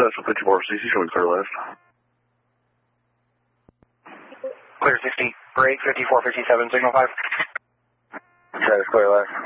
Central 54 CC, showing clear left. Clear 60, break 5457, signal 5. Status clear left.